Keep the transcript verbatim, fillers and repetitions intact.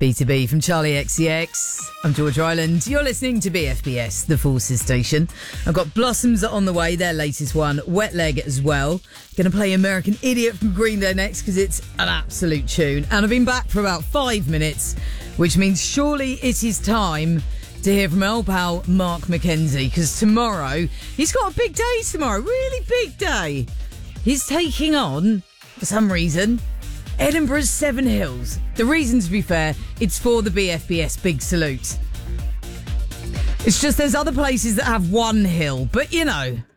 B two B from Charlie X C X. I'm George Ryland. You're listening to B F B S, the Forces Station. I've got Blossoms on the way, their latest one, Wet Leg as well. Going to play American Idiot from Green Day next because it's an absolute tune. And I've been back for about five minutes, which means surely it is time to hear from our old pal Mark McKenzie, because tomorrow, he's got a big day tomorrow, really big day. He's taking on, for some reason, Edinburgh's Seven Hills. The reason, to be fair, it's for the B F B S Big Salute. It's just there's other places that have one hill, but you know,